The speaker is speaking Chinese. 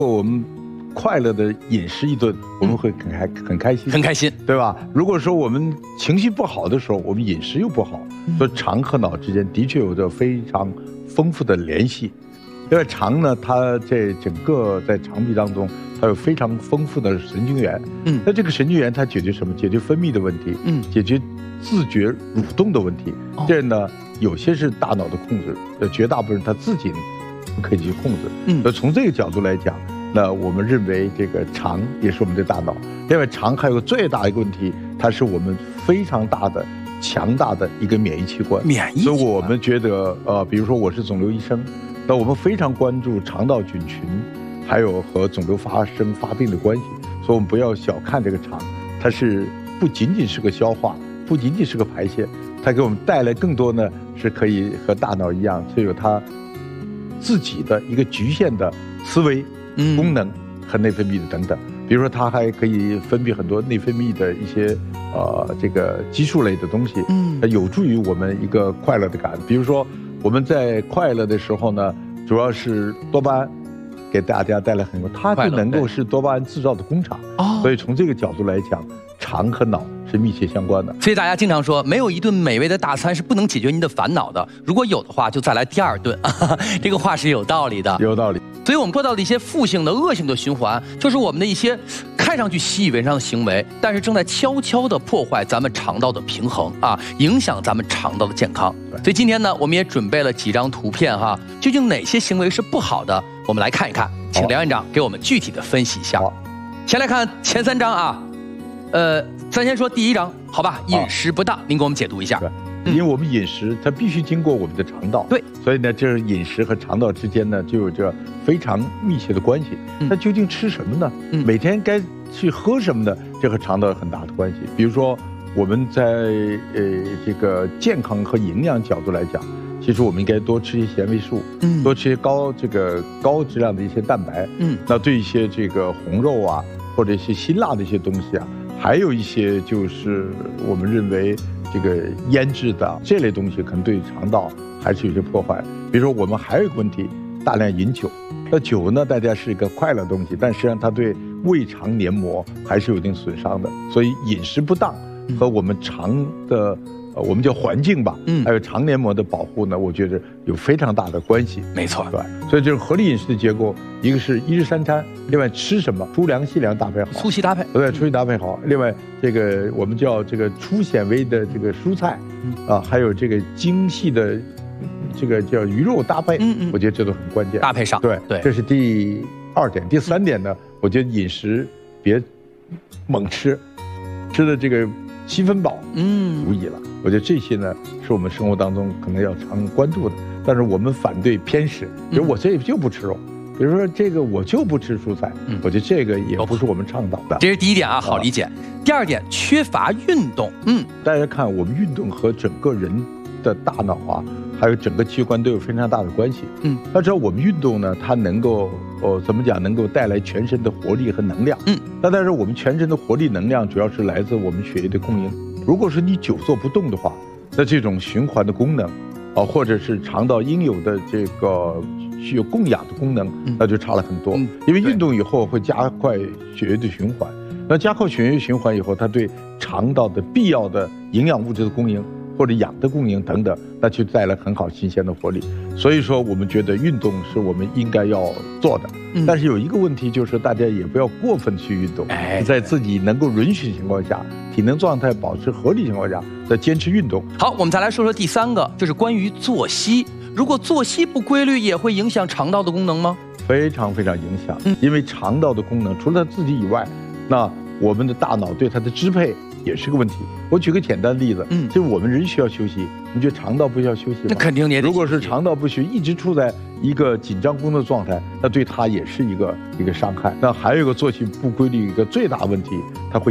我们快乐的饮食一顿，我们会很开心， 很开心， 对吧？如果说我们情绪不好的时候，我们饮食又不好，所以肠和脑之间的确有着非常丰富的联系。因为肠呢，它在整个在肠壁当中，它有非常丰富的神经元。那这个神经元它解决什么？解决分泌的问题，解决自觉蠕动的问题。这呢，有些是大脑的控制，绝大部分它自己可以去控制。所以从这个角度来讲，那我们认为这个肠也是我们的大脑。另外，肠还有个最大的一个问题，它是我们非常大的、强大的一个免疫器官。所以我们觉得，比如说我是肿瘤医生，那我们非常关注肠道菌群，还有和肿瘤发病的关系。所以我们不要小看这个肠，它是不仅仅是个消化，不仅仅是个排泄，它给我们带来更多呢，是可以和大脑一样，是有它自己的一个局限的思维功能和内分泌的等等。比如说它还可以分泌很多内分泌的一些这个激素类的东西，有助于我们一个快乐的感。比如说我们在快乐的时候呢，主要是多巴胺给大家带来很多，它就能够是多巴胺制造的工厂。所以从这个角度来讲，肠和脑是密切相关的。 所以大家经常说，没有一顿美味的大餐是不能解决您的烦恼的。如果有的话，就再来第二顿。这个话是有道理的， 有道理。 所以我们说到的一些负性的、恶性的循环，就是我们的一些看上去习以为常的行为，但是正在悄悄地破坏咱们肠道的平衡啊，影响咱们肠道的健康。所以今天呢，我们也准备了几张图片哈，究竟哪些行为是不好的？我们来看一看，请梁院长给我们具体的分析一下。先来看前3张啊，咱先说第1张，好吧？饮食不当，您给我们解读一下。 因为我们饮食它必须经过我们的肠道， 对， 所以呢，这饮食和肠道之间呢就有着非常密切的关系。那究竟吃什么呢？每天该去喝什么呢？这和肠道有很大的关系。比如说我们在这个健康和营养角度来讲，其实我们应该多吃一些纤维素，多吃一些高质量的一些蛋白。那对一些这个红肉啊，或者一些辛辣的一些东西啊，还有一些就是我们认为这个腌制的这类东西可能对肠道还是有些破坏。比如说我们还有一个问题，大量饮酒。那酒呢，大家是一个快乐的东西，但实际上它对胃肠黏膜还是有一定损伤的。所以饮食不当和我们肠的我们叫环境吧，还有肠黏膜的保护呢，我觉得有非常大的关系。 没错， 对。所以这种合理饮食的结构，一个是1日3餐，另外吃什么粗粮细粮搭配好， 粗细搭配， 对，粗细搭配好。另外这个我们叫这个粗纤维的这个蔬菜，还有这个精细的这个叫鱼肉搭配，我觉得这都很关键。 搭配上， 对，这是第2点。第3点呢，我觉得饮食别猛吃，吃的这个7分饱，足矣了。我觉得这些呢，是我们生活当中可能要常关注的。但是我们反对偏食，比如我这就不吃肉，比如说这个我就不吃蔬菜，我觉得这个也不是我们倡导的。 这是第1点啊，好理解。第2点，缺乏运动。 大家看，我们运动和整个人的大脑啊，还有整个器官都有非常大的关系。要知道我们运动呢，它能够怎么讲，能够带来全身的活力和能量。但是我们全身的活力能量主要是来自我们血液的供应。如果是你久坐不动的话，那这种循环的功能，或者是肠道应有的这个需有供氧的功能，那就差了很多。因为运动以后会加快血液的循环，那加快血液循环以后，它对肠道的必要的营养物质的供应或者氧的供应等等，那就带来很好新鲜的活力。所以说我们觉得运动是我们应该要做的。但是有一个问题，就是大家也不要过分去运动，在自己能够允许的情况下，体能状态保持合理情况下，再坚持运动。 好，我们再来说说第3个，就是关于作息。如果作息不规律，也会影响肠道的功能吗？ 非常非常影响。因为肠道的功能除了它自己以外，那我们的大脑对它的支配也是个问题。我举个简单的例子，就是我们人需要休息，你觉得肠道不需要休息吗？ 那肯定也得。 如果是肠道不需一直处在一个紧张工作状态，那对它也是一个伤害。那还有一个作息不规律，一个最大问题，它会